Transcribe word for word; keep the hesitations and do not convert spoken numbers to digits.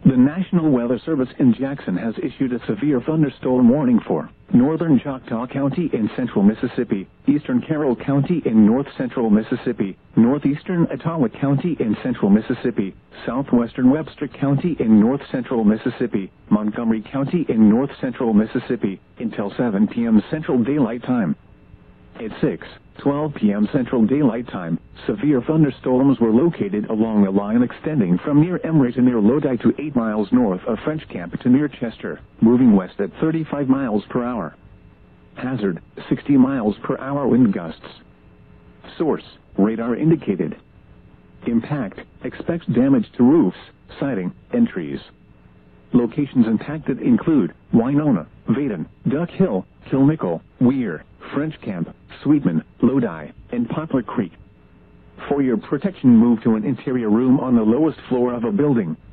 The National Weather Service in Jackson has issued a severe thunderstorm warning for northern Choctaw County in central Mississippi, eastern Carroll County in north-central Mississippi, northeastern Etowah County in central Mississippi, southwestern Webster County in north-central Mississippi, Montgomery County in north-central Mississippi, until seven p m Central Daylight Time. At six twelve p m Central Daylight Time, severe thunderstorms were located along a line extending from near Emory to near Lodi to eight miles north of French Camp to near Chester, moving west at thirty-five miles per hour. Hazard, sixty miles per hour wind gusts. Source, radar indicated. Impact, expects damage to roofs, siding, and trees. Locations impacted include Winona, Vaden, Duck Hill, Kilmickle, Weir, French Camp, Sweetman, Lodi, and Poplar Creek. For your protection, move to an interior room on the lowest floor of a building.